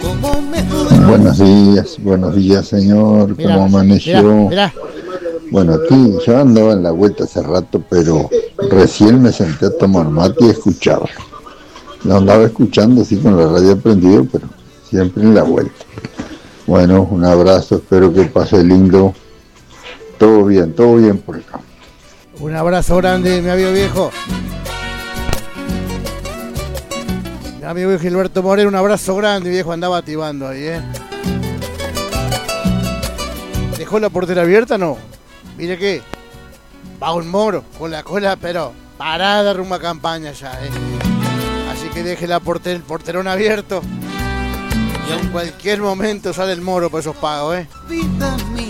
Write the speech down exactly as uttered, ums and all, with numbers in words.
Buenos días, buenos días, señor. Mirá, ¿Cómo amaneció? mirá, mirá. Bueno, aquí yo andaba en la vuelta hace rato, pero recién me senté a tomar mate y a escucharlo. Lo andaba escuchando así con la radio prendida, pero siempre en la vuelta. Bueno, un abrazo, espero que pase lindo. Todo bien, todo bien por acá. Un abrazo grande, mi amigo viejo. Mi amigo viejo Gilberto Moreno, un abrazo grande, viejo, andaba activando ahí, ¿eh? ¿Dejó la portera abierta? No. Mire que va un moro con la cola, pero parada rumbo a campaña ya, ¿eh? Así que deje la porter, el porterón abierto. Y en cualquier momento sale el moro por esos pagos, ¿eh?